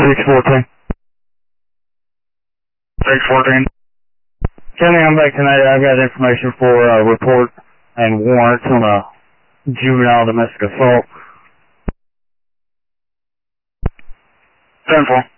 614. 614. Kenny, I'm back tonight. I've got information for a report and warrants on a juvenile domestic assault. 10-4.